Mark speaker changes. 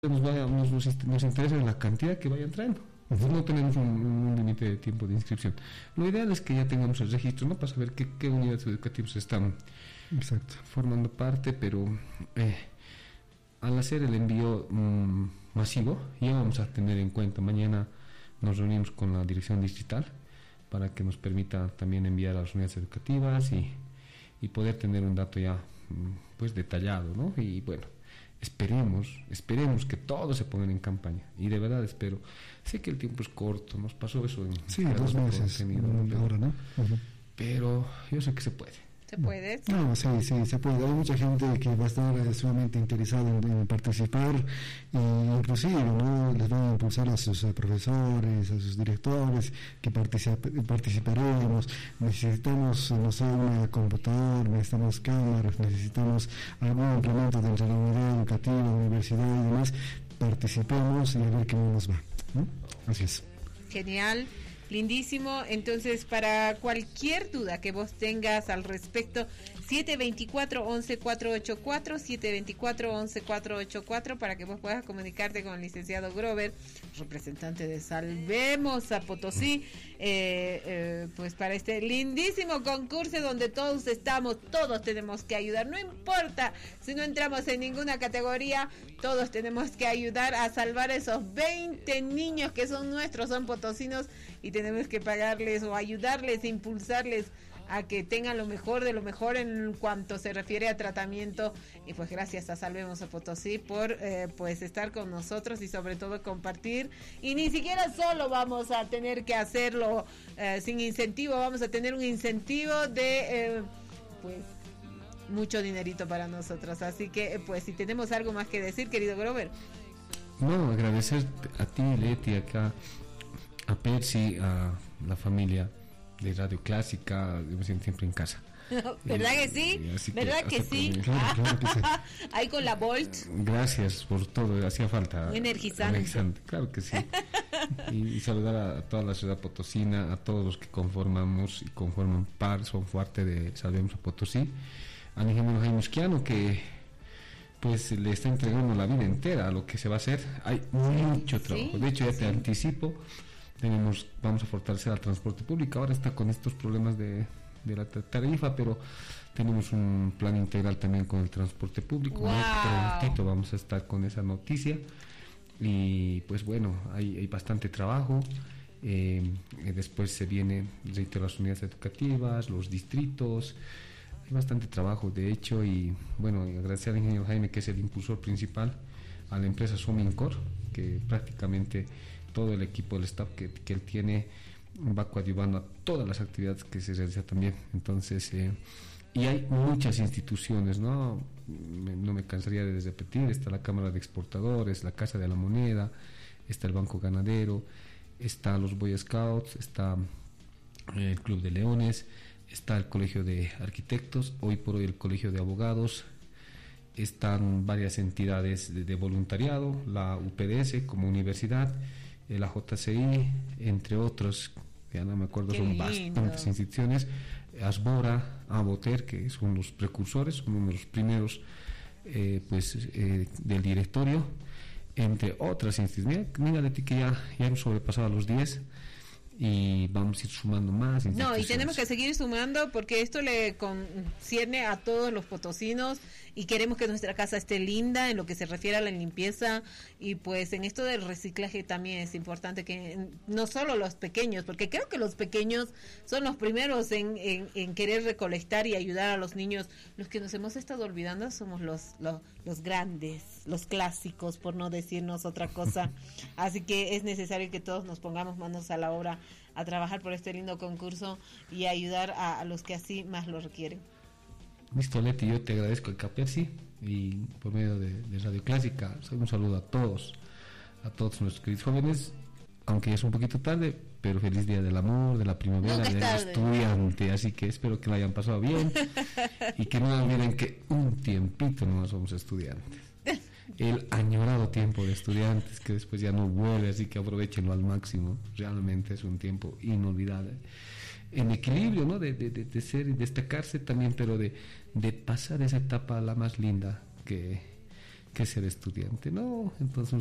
Speaker 1: nos interesa la cantidad que vayan trayendo. No tenemos un límite de tiempo de inscripción. Lo ideal es que ya tengamos el registro, ¿no? Para saber qué unidades educativas están formando parte, pero al hacer el envío masivo, ya vamos a tener en cuenta. Mañana nos reunimos con la dirección distrital para que nos permita también enviar a las unidades educativas y poder tener un dato ya pues detallado, ¿no? Y bueno, esperemos que todos se pongan en campaña, y de verdad espero. Sé que el tiempo es corto, nos pasó eso en
Speaker 2: 2 meses ahora, ¿no?
Speaker 1: Pero yo sé que se puede.
Speaker 3: ¿Se puede?
Speaker 2: No, sí, se puede. Hay mucha gente que va a estar sumamente interesada en participar, y inclusive, ¿no?, les van a impulsar a sus profesores, a sus directores, que participaremos. Necesitamos, no sé, una computadora, necesitamos cámaras, necesitamos algún implemento dentro de la unidad educativa, la universidad y demás. Participemos y a ver qué nos va, ¿no? Así es.
Speaker 3: Genial. Lindísimo. Entonces, para cualquier duda que vos tengas al respecto, 724-11-484, 724-11-484, para que vos puedas comunicarte con el licenciado Grover, representante de Salvemos a Potosí, pues para este lindísimo concurso donde todos tenemos que ayudar. No importa si no entramos en ninguna categoría, todos tenemos que ayudar a salvar esos 20 niños que son nuestros, son potosinos, y tenemos que pagarles o ayudarles, impulsarles a que tengan lo mejor de lo mejor en cuanto se refiere a tratamiento. Y pues gracias a Salvemos a Potosí por pues estar con nosotros y sobre todo compartir. Y ni siquiera solo vamos a tener que hacerlo sin incentivo, vamos a tener un incentivo de pues mucho dinerito para nosotros. Así que pues si tenemos algo más que decir, querido Grover.
Speaker 1: No, agradecer a ti, Leti, acá, a Percy, a la familia de Radio Clásica. Yo me siento siempre en casa.
Speaker 3: ¿Verdad que sí? ¿Verdad que sí? Ahí con la Volt.
Speaker 1: Gracias por todo, hacía falta.
Speaker 3: Muy energizante.
Speaker 1: Claro que sí. Y saludar a toda la ciudad potosina, a todos los que conforman son parte de Salvemos a Potosí. Al ingeniero Jaime Esquiano, que pues le está entregando la vida entera a lo que se va a hacer. Hay mucho trabajo. De hecho, ya te anticipo, vamos a fortalecer al transporte público. Ahora está con estos problemas de la tarifa, pero tenemos un plan integral también con el transporte público.
Speaker 3: Wow.
Speaker 1: Muy prontito vamos a estar con esa noticia. Y pues bueno, hay bastante trabajo. Después se viene, reitero, las unidades educativas, los distritos. Hay bastante trabajo, de hecho. Y bueno, agradecer al ingeniero Jaime, que es el impulsor principal, a la empresa Somincor, que prácticamente todo el equipo del staff que él tiene va coadyuvando a todas las actividades que se realizan también. Entonces, y hay muchas instituciones, no me cansaría de repetir. Está la Cámara de Exportadores, la Casa de la Moneda, está el Banco Ganadero, está los Boy Scouts, está el Club de Leones, está el Colegio de Arquitectos, hoy por hoy el Colegio de Abogados, están varias entidades de voluntariado, la UPDS como universidad, la JCI, entre otros, ya no me acuerdo. Qué son lindo. Bastantes instituciones, Asbora, Aboter, que son los precursores, son uno de los primeros del directorio, entre otras instituciones. Mira, Leti, que ya hemos sobrepasado los 10 y vamos a ir sumando más.
Speaker 3: No, y tenemos que seguir sumando, porque esto le concierne a todos los potosinos y queremos que nuestra casa esté linda en lo que se refiere a la limpieza. Y pues en esto del reciclaje también es importante que no solo los pequeños, porque creo que los pequeños son los primeros en querer recolectar y ayudar a los niños. Los que nos hemos estado olvidando somos los grandes, los clásicos, por no decirnos otra cosa. Así que es necesario que todos nos pongamos manos a la obra a trabajar por este lindo concurso y ayudar a los que así más lo requieren.
Speaker 1: Listo, Leti, yo te agradezco el Capersi, y por medio de Radio Clásica un saludo a todos nuestros queridos jóvenes, aunque ya es un poquito tarde, pero feliz día del amor, de la primavera, del estudiante. Así que espero que lo hayan pasado bien y que no olviden que un tiempito no somos estudiantes, el añorado tiempo de estudiantes que después ya no vuelve, así que aprovechenlo al máximo. Realmente es un tiempo inolvidable, en equilibrio, ¿no? de ser y destacarse también, pero de pasar esa etapa la más linda que que ser estudiante, no, entonces